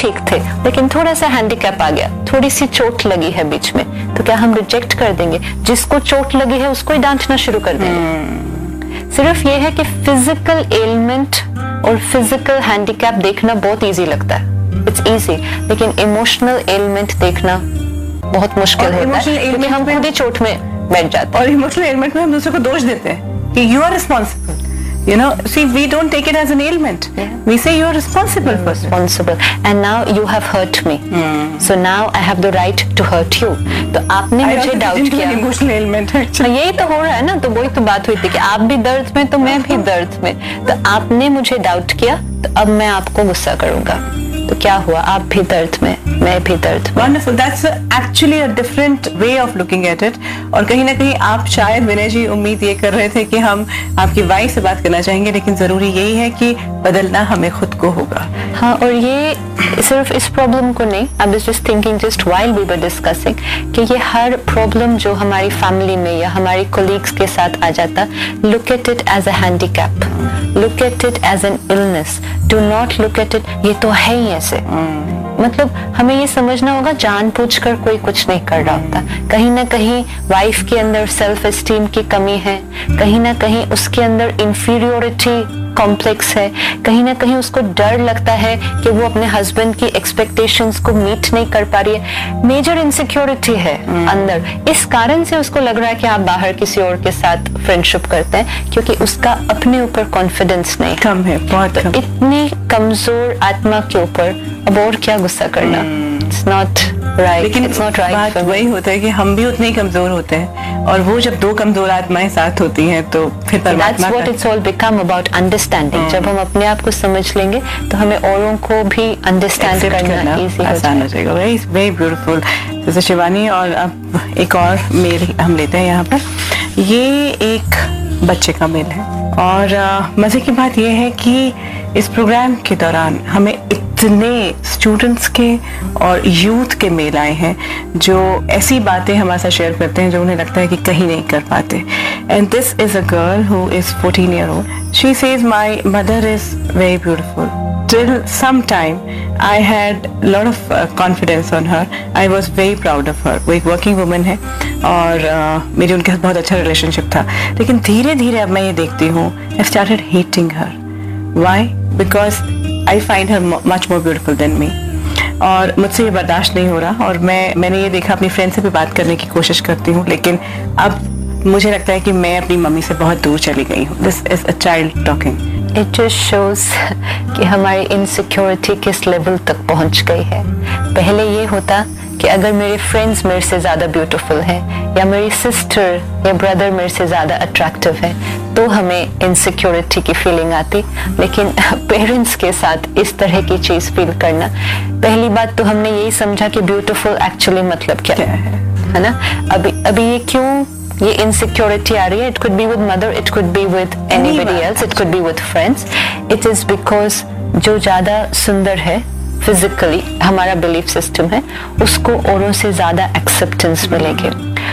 ठीक थे, लेकिन थोड़ा सा हैंडीकैप आ गया, थोड़ी सी चोट लगी है बीच में, तो क्या हम रिजेक्ट कर देंगे? जिसको चोट लगी है उसको ही डांटना शुरू कर देंगे। सिर्फ ये है कि फिजिकल एलिमेंट और फिजिकल हैंडीकैप देखना बहुत इजी लगता है, इट्स इजी, लेकिन इमोशनल एलिमेंट देखना बहुत मुश्किल होता है, क्योंकि हम खुद ही चोट में बैठ जाते हैं। और इमोशनल एलिमेंट में हम दूसरे को दोष देते हैं कि you are responsible. You know, see, we don't take it as an ailment. Yeah. We say you're responsible for it. Responsible, and now you have hurt me. So now I have the right to hurt you. तो आपने मुझे doubt किया। Emotional ailment actually. यही तो हो रहा है ना, तो वही तो बात हुई थी कि आप भी दर्द में तो मैं भी दर्द में, तो आपने मुझे डाउट किया, तो अब मैं आपको गुस्सा करूंगा, तो क्या हुआ? आप भी दर्द में, मैं भी दर्द में। Wonderful. That's actually a different way of looking at it. और कहीं ना कहीं आप शायद विनय जी उम्मीद ये कर रहे थे कि हम आपकी वाइफ से बात करना चाहेंगे, लेकिन जरूरी यही है कि बदलना हमें खुद को होगा। हाँ, और ये सिर्फ इस प्रॉब्लम को नहीं, I was just thinking just while we were discussing कि ये हर प्रॉब्लम जो हमारी फैमिली में या हमारी कोलीग्स के साथ आ जाता, look at it as a handicap, look at it as an illness, do not look at it ये तो है ही ऐसे। मतलब हमें ये समझना होगा जानबूझकर कोई कुछ नहीं कर रहा होता, कहीं ना कहीं वाइफ के अंदर सेल्फ एस्टीम की कमी है, कहीं ना कहीं उसके अंदर इंफीरियोरिटी कॉम्प्लेक्स है, कहीं ना कहीं उसको डर लगता है कि वो अपने हस्बैंड की एक्सपेक्टेशंस को मीट नहीं कर पा रही है, मेजर इनसिक्योरिटी है अंदर। इस कारण से उसको लग रहा है कि आप बाहर किसी और के साथ फ्रेंडशिप करते हैं, क्योंकि उसका अपने ऊपर कॉन्फिडेंस नहीं कम है, बहुत कम। इतनी कमजोर आत्मा के ऊपर अब और क्या गुस्सा करना? इट्स नॉट राइट, लेकिन इट्स नॉट राइट। बात वही होता है कि हम भी उतने ही कमजोर होते हैं, और वो जब दो कमजोर आत्माएं साथ होती हैं तो फिर परमात्मा That's what it's all become about, understanding. जब हम अपने आप को समझ लेंगे तो हमें औरों को भी अंडरस्टैंड करना easy आसान हो जाएगा। वेरी ब्यूटीफुल जैसे शिवानी। और अब एक और मेल हम लेते हैं यहाँ पर। ये एक बच्चे का मेल है, और मजे की बात यह है कि इस प्रोग्राम के दौरान हमें इतने स्टूडेंट्स के और यूथ के मेल आए हैं जो ऐसी बातें हमारे साथ शेयर करते हैं जो उन्हें लगता है कि कहीं नहीं कर पाते। And this is a girl who is 14 year old. She says my mother is very beautiful. Till some time I had a lot of confidence on her. I was very proud of her. वो एक working woman है और मेरी उनके साथ बहुत अच्छा relationship था, लेकिन धीरे धीरे अब मैं ये देखती हूँ I started hating her. Why? Because I find her much more beautiful than me. और मुझसे ये बर्दाश्त नहीं हो रहा, और मैंने ये देखा, अपनी फ्रेंड से भी बात करने की कोशिश करती हूँ, लेकिन अब मुझे लगता है कि मैं अपनी मम्मी से बहुत दूर चली गई हूँ। This is a child talking. It just shows कि हमारी इनसिक्योरिटी किस लेवल तक पहुंच गई है। पहले ये होता कि अगर मेरे फ्रेंड्स मेरे से ज्यादा ब्यूटीफुल हैं, या मेरी सिस्टर या ब्रदर मेरे से ज्यादा अट्रैक्टिव है, तो हमें इनसिक्योरिटी की फीलिंग आती। लेकिन पेरेंट्स के साथ इस तरह की चीज फील करना, पहली बात तो हमने यही समझा कि ब्यूटीफुल एक्चुअली मतलब क्या है ना। अभी ये क्यों ये इनसिक्योरिटी आ रही है? It could be with mother, it could be with anybody else, it could be with friends. It is because जो ज्यादा सुंदर है फिजिकली, हमारा बिलीफ सिस्टम है, उसको औरों से ज्यादा एक्सेप्टेंस मिलेगी,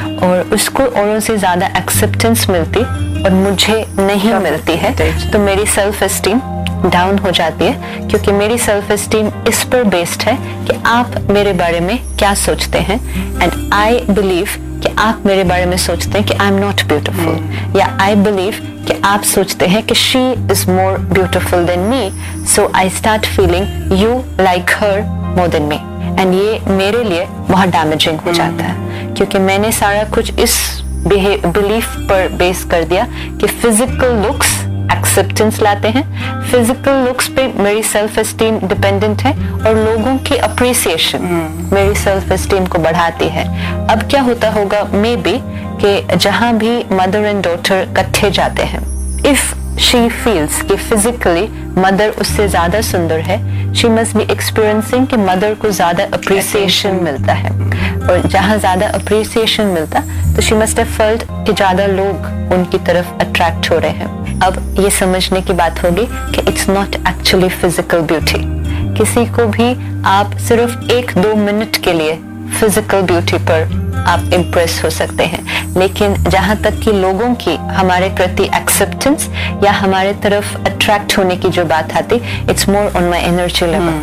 और उसको औरों से ज्यादा एक्सेप्टेंस मिलती और मुझे नहीं मिलती है, तो मेरी सेल्फ एस्टीम डाउन हो जाती है, क्योंकि मेरी सेल्फ एस्टीम इस पर बेस्ड है कि आप मेरे बारे में क्या सोचते हैं, एंड आई बिलीव कि आप मेरे बारे में सोचते हैं कि आई एम नॉट ब्यूटीफुल, या आई बिलीव कि आप सोचते हैं कि she is more beautiful than me, so I start feeling you like her more than me, and ये मेरे लिए बहुत डैमेजिंग हो जाता है, क्योंकि मैंने सारा कुछ इस बिलीफ पर बेस कर दिया कि फिजिकल लुक्स एक्सेप्टेंस लाते हैं, फिजिकल लुक्स पे मेरी सेल्फ एस्टीम डिपेंडेंट है, और लोगों की अप्रिसिएशन मेरी सेल्फ एस्टीम को बढ़ाती है। अब क्या होता होगा मे बी कि जहां भी मदर एंड डॉटर इकट्ठे जाते हैं, इफ शी फील्स कि फिजिकली मदर उससे ज्यादा सुंदर है, शी मस्ट बी एक्सपीरियंसिंग कि मदर को ज्यादा अप्रिसिएशन मिलता है, और जहां ज्यादा अप्रिसिएशन मिलता तो शी मस्ट हैव फेल्ट कि ज्यादा लोग उनकी तरफ अट्रैक्ट हो रहे हैं। अब ये समझने की बात होगी कि it's not actually physical beauty. किसी को भी आप सिर्फ 1-2 मिनट के लिए फिजिकल ब्यूटी पर आप इम्प्रेस हो सकते हैं, लेकिन जहां तक कि लोगों की हमारे प्रति एक्सेप्टेंस या हमारे तरफ अट्रैक्ट होने की जो बात आती, it's more on my energy level.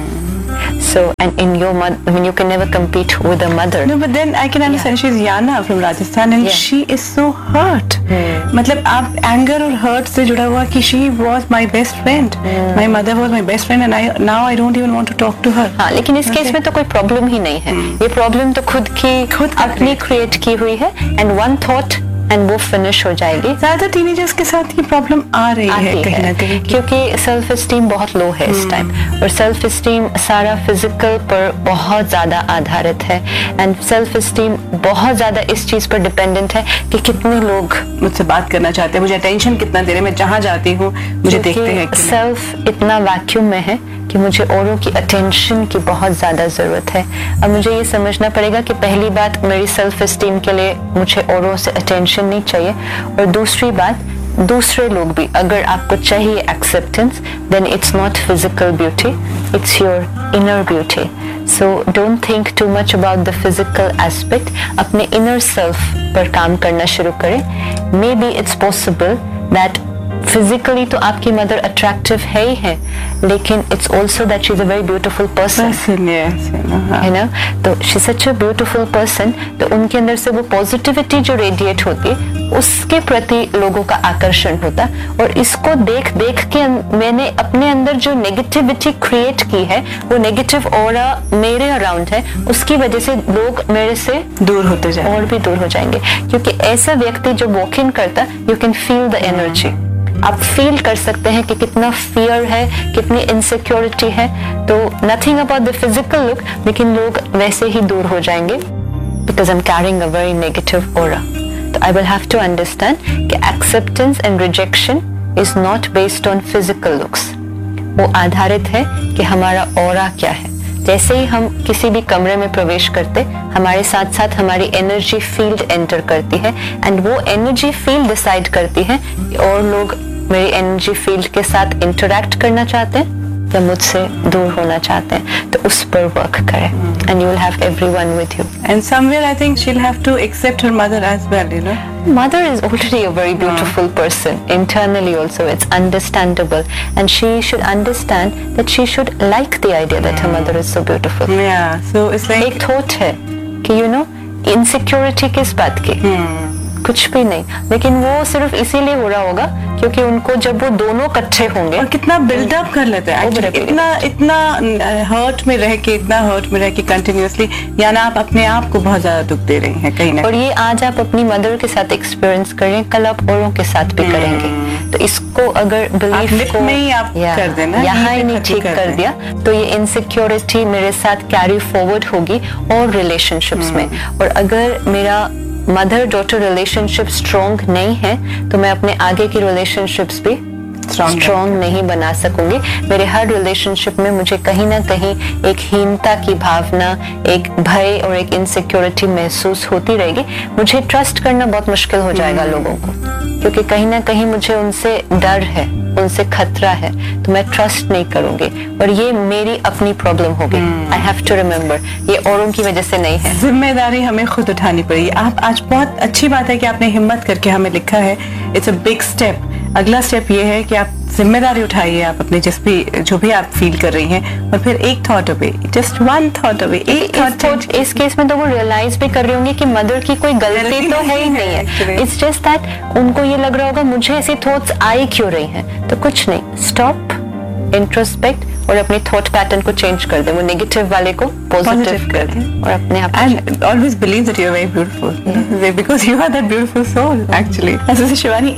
So, and in your mother, I mean, you can never compete with a mother. No, but then I can understand. She's Yana from Rajasthan, and she is so hurt. मतलब आप anger और hurt से जुड़ा हुआ कि she was my best friend. My mother was my best friend, and now I don't even want to talk to her. हाँ, लेकिन इस केस में तो कोई प्रॉब्लम ही नहीं है. ये प्रॉब्लम तो खुद अपनी क्रिएट की हुई है, and one thought एंड वो फिनिश हो जाएगी. ज्यादा टीनेजर्स के साथ ये प्रॉब्लम आ रही है कहीं ना कहीं, क्योंकि सेल्फ एस्टीम बहुत लो है इस टाइम, और सेल्फ एस्टीम सारा फिजिकल पर बहुत ज्यादा आधारित है, एंड सेल्फ एस्टीम बहुत ज्यादा इस चीज पर डिपेंडेंट है कि कितने लोग मुझसे बात करना चाहते हैं, मुझे अटेंशन कितना दे रहे हैं, मैं जहाँ जाती हूँ मुझे देखते हैं. सेल्फ इतना वैक्यूम में है कि मुझे औरों की अटेंशन की बहुत ज्यादा जरूरत है. अब मुझे ये समझना पड़ेगा कि पहली बात, मेरी सेल्फ एस्टीम के लिए मुझे औरों से अटेंशन नहीं चाहिए, और दूसरी बात, दूसरे लोग भी अगर आपको चाहिए acceptance, then it's not physical beauty, it's your inner beauty. So don't think too much about the physical aspect. अपने इनर सेल्फ पर काम करना शुरू करें. May be it's possible that physically तो आपकी मदर अट्रैक्टिव है ही है, लेकिन it's also that she is a very beautiful person, है ना. तो she such a beautiful person. तो उनके अंदर से वो पॉजिटिविटी जो रेडिएट होती है, उसके प्रति लोगों का आकर्षण होता. और इसको देख देख के मैंने अपने अंदर जो नेगेटिविटी क्रिएट की है, वो नेगेटिव ऑरा मेरे अराउंड है, उसकी वजह से लोग मेरे से दूर होते जाएंगे और भी दूर हो जाएंगे. क्योंकि ऐसा व्यक्ति जो वॉक इन करता, you can feel the energy. आप फील कर सकते हैं कि कितना फियर है, कितनी इनसिक्योरिटी है. तो nothing about the physical look, लेकिन लोग वैसे ही दूर हो जाएंगे, because I am carrying a very negative aura. तो I will have to understand कि acceptance and rejection is not based on physical looks. वो आधारित है कि हमारा ऑरा क्या है. जैसे ही हम किसी भी कमरे में प्रवेश करते, हमारे साथ साथ हमारी एनर्जी फील्ड एंटर करती है, एंड वो एनर्जी फील्ड डिसाइड करती है कि और लोग मेरी एनर्जी फील्ड के साथ इंटरैक्ट करना चाहते हैं या मुझसे दूर होना चाहते हैं. तो उस पर वर्क करें, and you will have everyone with you. And somewhere I think she will have to accept her mother as well, you know. Mother is already a very beautiful person. Internally also, it's understandable, and she should understand that she should like the idea that her mother is so beautiful. Yeah, so it's like एक thought है कि you know insecurity किस बात की, कुछ भी नहीं, लेकिन वो सिर्फ इसीलिए हो रहा होगा क्योंकि उनको जब वो दोनों इकट्ठे होंगे, और कितना बिल्डअप कर लेते हैं इतना हर्ट में रह के कंटिन्यूअसली, यानी आप अपने आप को बहुत ज्यादा दुख दे रही हैं कहीं ना. और ये आज आप अपनी मदर के साथ एक्सपीरियंस करें, कल आप औरों के साथ भी करेंगे. तो इसको अगर बिलीफ को में ही आप कर देना, यहाँ ही नहीं ठीक कर दिया, तो ये इनसिक्योरिटी मेरे साथ कैरी फॉरवर्ड होगी और रिलेशनशिप्स में. और अगर मेरा मदर डॉटर रिलेशनशिप स्ट्रॉन्ग नहीं है, तो मैं अपने आगे की रिलेशनशिप्स भी स्ट्रॉन्ग नहीं बना सकूंगी. मेरे हर रिलेशनशिप में मुझे कहीं ना कहीं एक हीनता की भावना, एक भय और एक इनसिक्योरिटी महसूस होती रहेगी. मुझे ट्रस्ट करना बहुत मुश्किल हो जाएगा लोगों को, क्योंकि कहीं ना कहीं मुझे उनसे डर है, उनसे खतरा है, तो मैं ट्रस्ट नहीं करूंगी. और ये मेरी अपनी प्रॉब्लम होगी. आई हैव टू रिमेम्बर, ये औरों की वजह से नहीं है. जिम्मेदारी हमें खुद उठानी पड़ेगी. आप आज बहुत अच्छी बात है कि आपने हिम्मत करके हमें लिखा है. It's a big step. अगला स्टेप ये है कि आप जिम्मेदारी उठाइए, आप अपने जो भी आप फील कर रही हैं, और फिर एक thought away, just one thought away, एक थॉट. इस केस में तो वो रियलाइज भी कर रही होंगी कि मदर की कोई गलती तो है ही नहीं है. इट्स जस्ट दैट उनको ये लग रहा होगा मुझे ऐसी थॉट्स आई क्यों रही हैं. तो कुछ नहीं, स्टॉप, इंट्रोस्पेक्ट, और अपने थॉट पैटर्न को चेंज कर दे. वो नेगेटिव वाले को पॉजिटिव कर दे, और अपने आप. And always believe that you are very beautiful, because you are that beautiful soul actually. ऐसे शिवानी,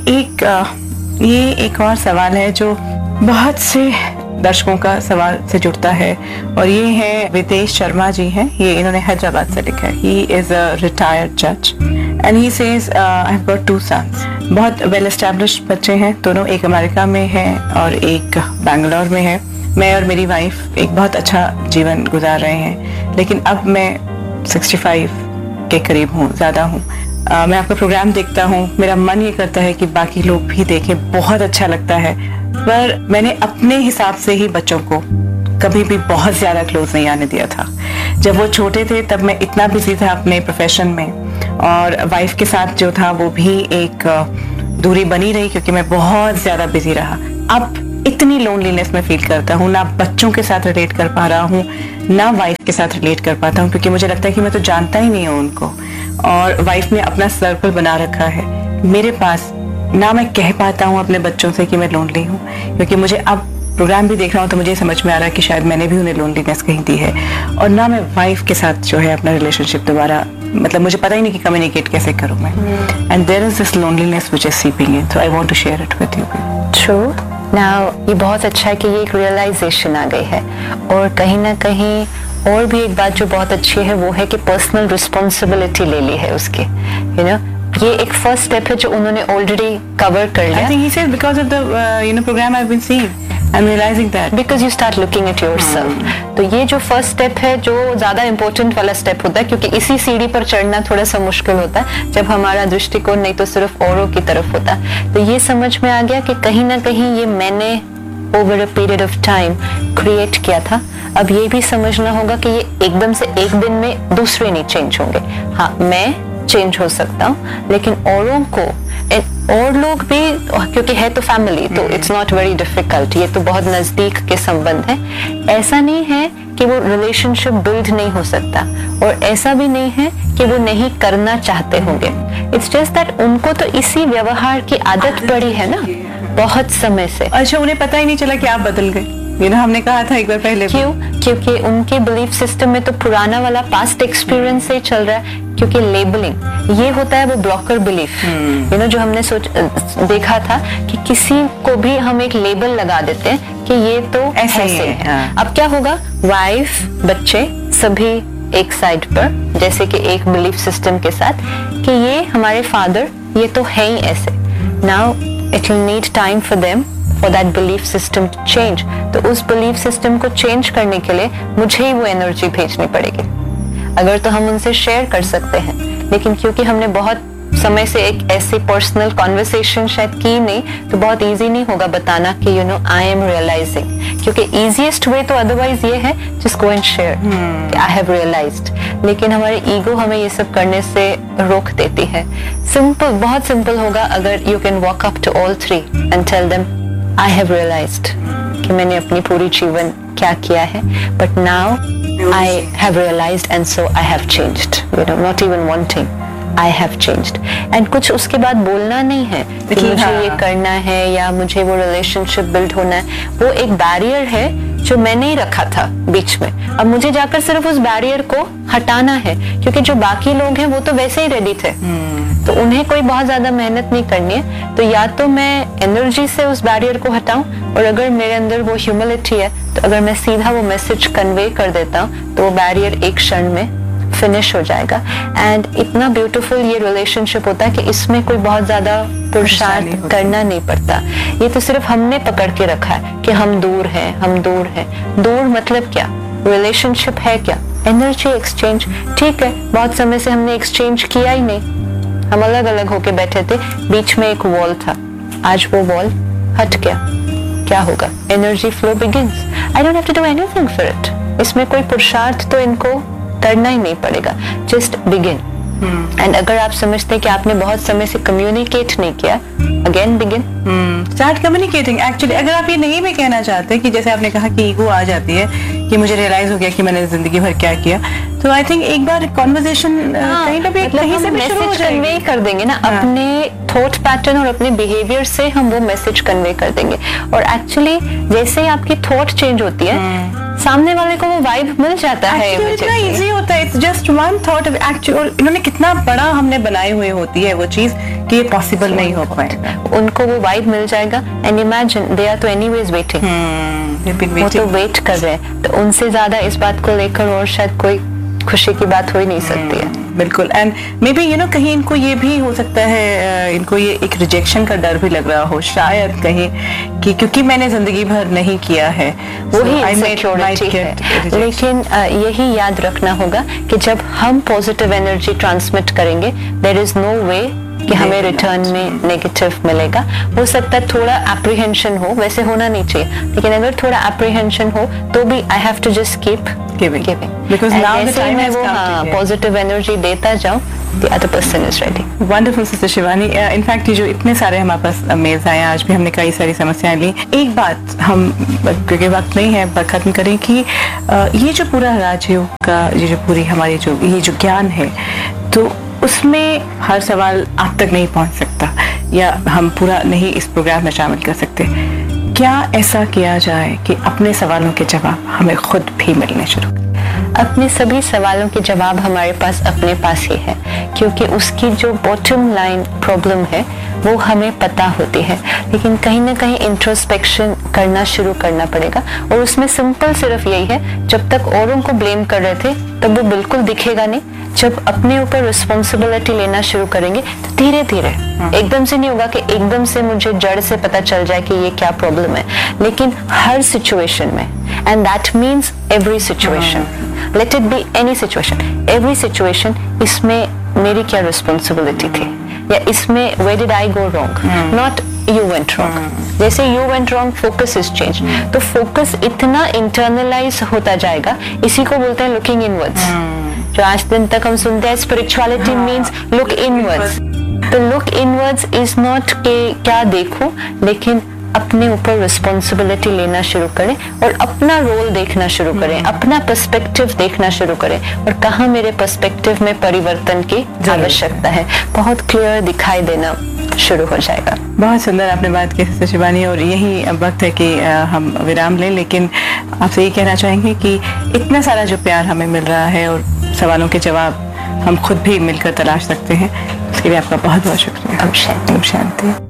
ये एक और सवाल है जो बहुत से दर्शकों का सवाल से जुड़ता है, और ये है विदेश शर्मा जी हैं. ये इन्होंने हैदराबाद से लिखा है. ही इज अ रिटायर्ड जज and he says I have got 2 sons. बहुत वेल एस्टैब्लिश्ड बच्चे हैं दोनों, एक अमेरिका में है और एक बैंगलोर में है. मैं और मेरी वाइफ एक बहुत अच्छा जीवन गुजार रहे हैं, लेकिन अब मैं 65 के करीब हूँ, ज़्यादा हूँ. मैं आपका प्रोग्राम देखता हूँ, मेरा मन ये करता है कि बाकी लोग भी देखें, बहुत अच्छा लगता है, पर मैंने अपने हिसाब से ही बच्चों को कभी भी बहुत ज़्यादा क्लोज नहीं आने दिया था. जब वो छोटे थे तब मैं इतना बिजी था अपने प्रोफेशन में, और वाइफ के साथ जो था वो भी एक दूरी बनी रही, क्योंकि मैं बहुत ज़्यादा बिजी रहा. अब इतनी लोनलीनेस में फील करता हूँ, ना बच्चों के साथ रिलेट कर पा रहा हूँ, ना वाइफ के साथ रिलेट कर पाता हूँ, क्योंकि मुझे लगता है कि मैं तो जानता ही नहीं हूँ उनको, और वाइफ ने अपना सर्कल बना रखा है मेरे पास। ना मैं कह पाता हूँ अपने बच्चों से कि मैं लोनली हूँ, क्योंकि मुझे अब प्रोग्राम भी देख रहा हूँ तो मुझे समझ में आ रहा है कि शायद मैंने भी उन्हें लोनलीनेस कहीं दी है। और ना मैं वाइफ के साथ जो है अपना रिलेशनशिप दोबारा, मतलब मुझे पता ही नहीं कि कम्युनिकेट कैसे करूँ मैं। And there is this loneliness which is seeping in, so I want to share it with you. True. Now ये बहुत अच्छा है कि ये एक रियलाइजेशन आ गई है, और कहीं ना कहीं और भी एक बात जो बहुत अच्छी है वो है कि पर्सनल रिस्पॉन्सिबिलिटी ले ली है उसकी, यू नो। ये एक फर्स्ट स्टेप है जो उन्होंने ऑलरेडी कवर कर लिया। I think he said because of the program I've been seeing, I'm realizing that. Because you start looking at yourself. तो ये जो फर्स्ट स्टेप है जो ज्यादा इम्पोर्टेंट वाला स्टेप होता है, क्योंकि इसी सीढ़ी पर चढ़ना थोड़ा सा मुश्किल होता है जब हमारा दृष्टिकोण नहीं तो सिर्फ औरों की तरफ होता है। तो ये समझ में आ गया कि कहीं ना कहीं ये मैंने over a period of time create किया था। अब ये भी समझना होगा कि ये एकदम से एक दिन में दूसरे नहीं चेंज होंगे। हाँ, मैं चेंज हो सकता हूँ, लेकिन औरों को, और लोग भी, क्योंकि है तो फैमिली, तो इट्स नॉट वेरी डिफिकल्ट, ये तो बहुत नजदीक के संबंध है। ऐसा नहीं है कि वो रिलेशनशिप बिल्ड नहीं हो सकता, और ऐसा भी नहीं है कि वो नहीं करना चाहते होंगे। इट्स जस्ट दैट उनको तो इसी व्यवहार की आदत पड़ी है ना बहुत समय से। अच्छा, उन्हें पता ही नहीं चला कि आप बदल गए, ये ना हमने कहा था एक बार पहले। क्यों? क्योंकि उनके बिलीफ सिस्टम में तो पुराना वाला पास्ट एक्सपीरियंस से ही चल रहा है। क्योंकि लेबलिंग ये होता है वो ब्लॉकर बिलीफ, यू नो, जो हमने देखा था कि किसी को भी हम एक लेबल लगा देते हैं कि ये तो ऐसे है। हाँ। अब क्या होगा, वाइफ बच्चे सभी एक साइड पर, जैसे कि एक बिलीफ सिस्टम के साथ कि ये हमारे फादर, ये तो है ही ऐसे। Now it will need time for them for that belief system to change। तो उस belief system को change करने के लिए मुझे ही वो एनर्जी भेजनी पड़ेगी। अगर तो हम उनसे शेयर कर सकते हैं, लेकिन क्योंकि हमने बहुत समय से एक ऐसी पर्सनल कॉन्वर्सेशन शायद की नहीं, तो बहुत इजी नहीं होगा बताना कि you know I am realising, क्योंकि इजीएस्ट वे तो अदरवाइज ये है just go and share I have realised. लेकिन हमारे ईगो हमें ये सब करने से रोक देती है। सिंपल, बहुत सिंपल होगा अगर you can walk up to all three and tell them I have realized कि मैंने अपनी पूरी जीवन क्या किया है, but now I have realized and so I have changed, you know, not even wanting, I have changed। and कुछ उसके बाद बोलना नहीं है कि मुझे ये करना है या मुझे वो रिलेशनशिप बिल्ड होना है। वो एक बैरियर है जो मैंने ही रखा था बीच में, अब मुझे जाकर सिर्फ उस बैरियर को हटाना है, क्योंकि जो बाकी लोग हैं वो तो वैसे ही रेडी थे, तो उन्हें कोई बहुत ज्यादा मेहनत नहीं करनी है। तो या तो मैं एनर्जी से उस बैरियर को हटाऊं, और अगर मेरे अंदर वो ह्यूमिलिटी है तो अगर मैं सीधा वो मैसेज कन्वे कर देता हूं तो वो बैरियर एक क्षण में फिनिश हो जाएगा। एंड इतना ब्यूटीफुल ये रिलेशनशिप होता है कि इसमें कोई बहुत ज्यादा पुरुषार्थ करना नहीं पड़ता। ये तो सिर्फ हमने पकड़ के रखा है कि हम दूर हैं, हम दूर हैं। दूर मतलब क्या? रिलेशनशिप है क्या? Energy exchange. ठीक है, बहुत समय से हमने एक्सचेंज किया ही नहीं, हम अलग अलग होके बैठे थे, बीच में एक वॉल था, आज वो वॉल हट गया, क्या होगा? Energy flow begins. I don't have to do anything for it. इसमें कोई पुरुषार्थ तो इनको करना ही नहीं पड़ेगा, जस्ट बिगिन। एंड अगर आप समझते हैं कि आपने बहुत समय से कम्युनिकेट नहीं किया, again begin, start communicating. Actually अगर आप ये नहीं भी कहना चाहते कि जैसे आपने कहा कि ईगो आ जाती है कि मुझे रियलाइज हो गया कि मैंने जिंदगी भर क्या किया, तो आई थिंक एक बार कॉन्वर्सेशन कहीं ना कहीं से भी शुरू हो जाएगी। कन्वे कर देंगे ना अपने थॉट पैटर्न और अपने बिहेवियर से, हम वो मैसेज कन्वे कर देंगे। और एक्चुअली जैसे ही आपकी थॉट चेंज होती है, सामने वाले को वो वाइब मिल जाता है। इतना इजी होता है, it's just one thought. Actually इन्होंने कितना बड़ा हमने बनाई हुई होती है वो चीज कि ये पॉसिबल नहीं हो पाएगा। उनको वो वाइब मिल जाएगा। एंड इमेजिन दे आर तो एनीवेज वेटिंग, वो तो वेट कर रहे हैं, तो उनसे ज्यादा इस बात को लेकर और शायद कोई खुशी की बात हो ही नहीं सकती है। बिल्कुल। And may be you know कहीं इनको ये भी हो सकता है, इनको ये एक रिजेक्शन का डर भी लग रहा हो शायद कहीं, कि क्योंकि मैंने जिंदगी भर नहीं किया है, वही इनसिक्योरिटी है। लेकिन यही याद रखना होगा कि जब हम पॉजिटिव एनर्जी ट्रांसमिट करेंगे, देयर इज नो वे कि हमें रिटर्न में नेगेटिव मिलेगा। हो सकता है थोड़ा एप्रीहेंशन हो, वैसे होना नहीं चाहिए, लेकिन अगर थोड़ा एप्रीहेंशन हो तो भी I have to just keep giving. Because now the time has come to give. Positive energy देता जाऊं, the other person is ready. Wonderful sister Shivani. In fact ये जो इतने सारे हमारे पास मेल्स आए हैं, आज भी हमने कई सारी समस्याएं ली। एक बात हम, क्योंकि वक्त नहीं है, पर खत्म करें कि ये जो पूरा राजयोग का ये जो पूरी हमारी जो ये जो ज्ञान है, तो उसमें हर सवाल आप तक नहीं पहुंच सकता या हम पूरा नहीं इस प्रोग्राम में शामिल कर सकते। क्या ऐसा किया जाए कि अपने सवालों के जवाब हमें खुद भी मिलने शुरू? अपने सभी सवालों के जवाब हमारे पास अपने पास ही है, क्योंकि उसकी जो बॉटम लाइन प्रॉब्लम है वो हमें पता होती है, लेकिन कहीं ना कहीं इंट्रोस्पेक्शन करना शुरू करना पड़ेगा। और उसमें सिंपल सिर्फ यही है, जब तक औरों को ब्लेम कर रहे थे तब वो बिल्कुल दिखेगा नहीं। जब अपने ऊपर रिस्पॉन्सिबिलिटी लेना शुरू करेंगे तो धीरे धीरे, एकदम से नहीं होगा कि एकदम से मुझे जड़ से पता चल जाए कि ये क्या प्रॉब्लम है, लेकिन हर सिचुएशन में, and that means every situation, let it be any situation, every situation, इसमें मेरी क्या रिस्पॉन्सिबिलिटी थी, या इसमें where did I go wrong, not you went wrong. जैसे you went wrong, focus is changed. तो focus इतना internalize होता जाएगा, इसी को बोलते हैं looking inwards. जो आज दिन तक हम सुनते हैं spirituality means look inwards. तो look inwards is not कि क्या देखूं, लेकिन अपने ऊपर रिस्पॉन्सिबिलिटी लेना शुरू करें और अपना रोल देखना शुरू करें, अपना पर्सपेक्टिव देखना शुरू करें, और कहाँ मेरे पर्सपेक्टिव में परिवर्तन की आवश्यकता है, बहुत क्लियर दिखाई देना शुरू हो जाएगा। बहुत सुंदर आपने बात की सिस्टर शिवानी, और यही वक्त है कि हम विराम लें, लेकिन आपसे ये कहना चाहेंगे कि इतना सारा जो प्यार हमें मिल रहा है और सवालों के जवाब हम खुद भी मिलकर तलाश सकते हैं, उसके लिए आपका बहुत बहुत शुक्रिया। अब शांति।